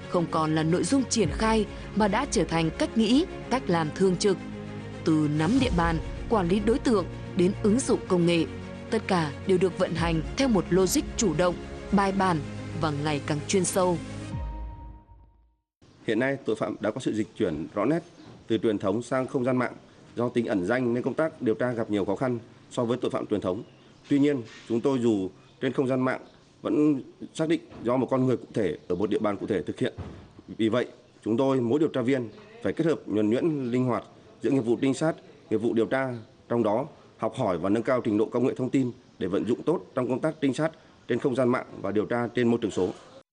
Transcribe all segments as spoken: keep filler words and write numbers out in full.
không còn là nội dung triển khai mà đã trở thành cách nghĩ, cách làm thường trực. Từ nắm địa bàn, quản lý đối tượng đến ứng dụng công nghệ, tất cả đều được vận hành theo một logic chủ động, bài bản và ngày càng chuyên sâu. Hiện nay, tội phạm đã có sự dịch chuyển rõ nét từ truyền thống sang không gian mạng. Do tính ẩn danh nên công tác điều tra gặp nhiều khó khăn so với tội phạm truyền thống. Tuy nhiên, chúng tôi dù trên không gian mạng vẫn xác định do một con người cụ thể ở một địa bàn cụ thể thực hiện. Vì vậy, chúng tôi mỗi điều tra viên phải kết hợp nhuần nhuyễn linh hoạt giữa nghiệp vụ trinh sát, nghiệp vụ điều tra, trong đó học hỏi và nâng cao trình độ công nghệ thông tin để vận dụng tốt trong công tác trinh sát trên không gian mạng và điều tra trên môi trường số.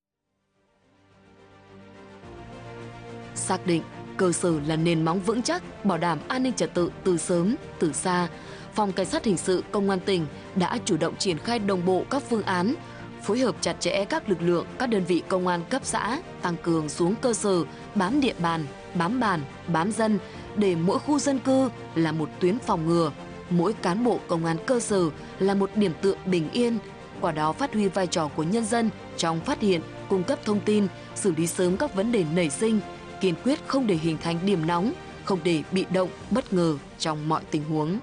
Xác định cơ sở là nền móng vững chắc, bảo đảm an ninh trật tự từ sớm, từ xa, Phòng Cảnh sát Hình sự Công an tỉnh đã chủ động triển khai đồng bộ các phương án, phối hợp chặt chẽ các lực lượng, các đơn vị công an cấp xã, tăng cường xuống cơ sở, bám địa bàn, bám bản, bám dân, để mỗi khu dân cư là một tuyến phòng ngừa, mỗi cán bộ công an cơ sở là một điểm tựa bình yên, qua đó phát huy vai trò của nhân dân trong phát hiện, cung cấp thông tin, xử lý sớm các vấn đề nảy sinh, kiên quyết không để hình thành điểm nóng, không để bị động, bất ngờ trong mọi tình huống.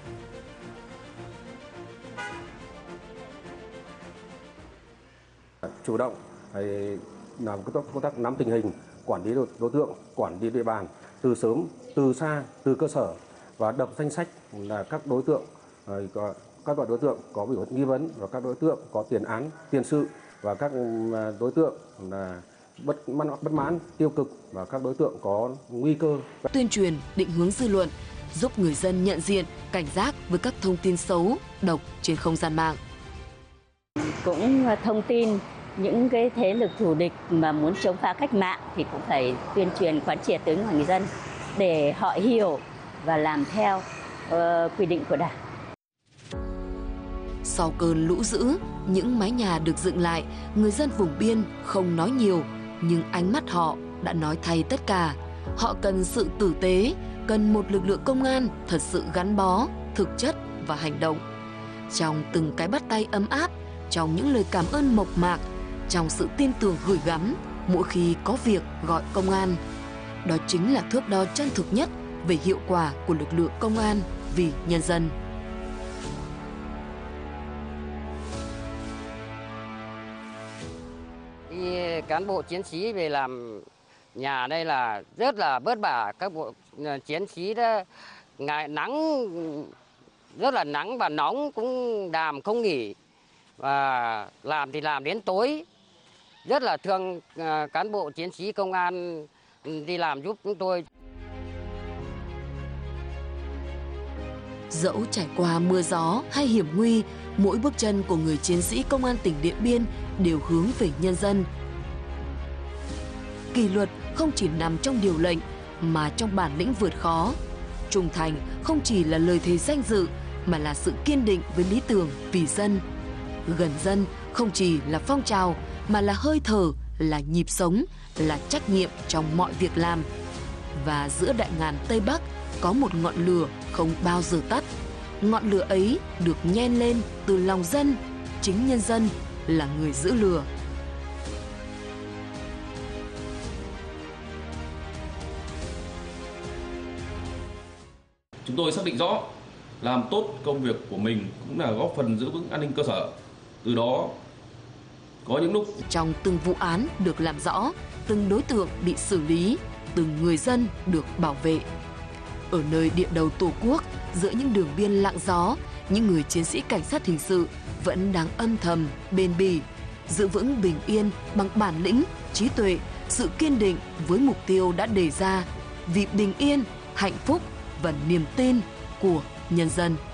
Chủ động làm công tác nắm tình hình, quản lý đối tượng, quản lý địa bàn từ sớm, từ xa, từ cơ sở và lập danh sách là các đối tượng, các loại đối tượng có biểu hiện nghi vấn và các đối tượng có tiền án, tiền sự và các đối tượng là bất mãn, bất mãn, tiêu cực và các đối tượng có nguy cơ. Tuyên truyền, định hướng dư luận, giúp người dân nhận diện, cảnh giác với các thông tin xấu, độc trên không gian mạng. Cũng thông tin những cái thế lực thù địch mà muốn chống phá cách mạng thì cũng phải tuyên truyền quán triệt tới người dân để họ hiểu và làm theo uh, quy định của Đảng. Sau cơn lũ dữ, những mái nhà được dựng lại, người dân vùng biên không nói nhiều, nhưng ánh mắt họ đã nói thay tất cả. Họ cần sự tử tế, cần một lực lượng công an thật sự gắn bó, thực chất và hành động. Trong từng cái bắt tay ấm áp, trong những lời cảm ơn mộc mạc, trong sự tin tưởng gửi gắm mỗi khi có việc gọi công an. Đó chính là thước đo chân thực nhất về hiệu quả của lực lượng công an vì nhân dân. Khi cán bộ chiến sĩ về làm nhà đây là rất là vất vả, các bộ chiến sĩ đó ngày nắng rất là nắng và nóng cũng đàm không nghỉ, và làm thì làm đến tối. Rất là thương cán bộ chiến sĩ công an đi làm giúp chúng tôi. Dẫu trải qua mưa gió hay hiểm nguy, mỗi bước chân của người chiến sĩ công an tỉnh Điện Biên đều hướng về nhân dân. Kỷ luật không chỉ nằm trong điều lệnh mà trong bản lĩnh vượt khó. Trung thành không chỉ là lời thề danh dự mà là sự kiên định với lý tưởng vì dân. Gần dân không chỉ là phong trào mà là hơi thở, là nhịp sống, là trách nhiệm trong mọi việc làm. Và giữa đại ngàn Tây Bắc có một ngọn lửa không bao giờ tắt. Ngọn lửa ấy được nhen lên từ lòng dân, chính nhân dân là người giữ lửa. Chúng tôi xác định rõ, làm tốt công việc của mình cũng là góp phần giữ vững an ninh cơ sở. Từ đó, có những lúc trong từng vụ án được làm rõ, từng đối tượng bị xử lý, từng người dân được bảo vệ. Ở nơi địa đầu Tổ quốc, giữa những đường biên lặng gió, những người chiến sĩ cảnh sát hình sự vẫn đang âm thầm, bền bỉ, giữ vững bình yên bằng bản lĩnh, trí tuệ, sự kiên định với mục tiêu đã đề ra vì bình yên, hạnh phúc và niềm tin của nhân dân.